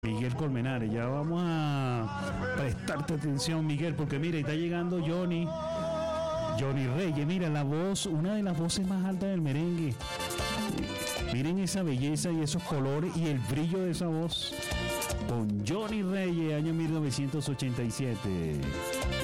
Miguel Colmenares. Ya vamos a prestarte atención, Miguel, porque mira, está llegando Johnny Reyes. Mira, la voz, una de las voces más altas del merengue. Miren esa belleza y esos colores y el brillo de esa voz. Con Johnny Reyes, año 1987.